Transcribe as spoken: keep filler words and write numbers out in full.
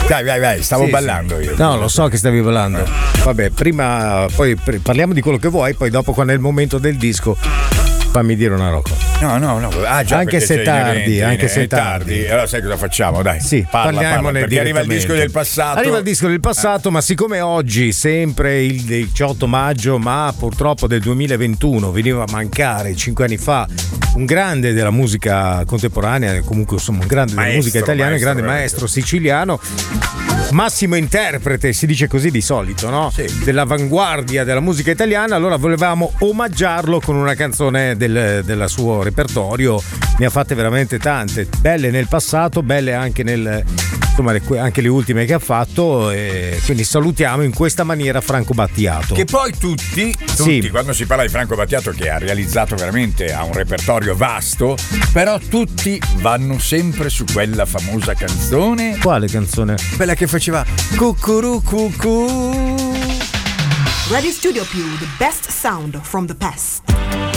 Dai, vai, vai, stavo Sì, ballando sì. io. No, lo so che stavi ballando. Vabbè, prima poi pr- parliamo di quello che vuoi, poi dopo quando è il momento del disco fammi dire una roba. No, no, no. Ah, già, Anche perché se sei tardi, inerente, anche se è tardi. Allora sai cosa facciamo? Dai. Sì, parla, parla, parliamone perché arriva il disco del passato. Arriva il disco del passato, ma siccome oggi, sempre il diciotto maggio, ma purtroppo del duemilaventuno, veniva a mancare cinque anni fa un grande della musica contemporanea, comunque insomma un grande della Maestro, musica italiana, un maestro, grande veramente. maestro siciliano, massimo interprete, si dice così di solito, no? Sì. Dell'avanguardia della musica italiana, allora volevamo omaggiarlo con una canzone del, del suo repertorio. Ne ha fatte veramente tante, belle nel passato, belle anche nel insomma le, anche le ultime che ha fatto, e quindi salutiamo in questa maniera Franco Battiato. Che poi tutti, tutti Sì. quando si parla di Franco Battiato, che ha realizzato veramente, ha un repertorio vasto, però tutti vanno sempre su quella famosa canzone. Quale canzone? Quella che faceva cucurù cucù. Radio Studio Più, the best sound from the past.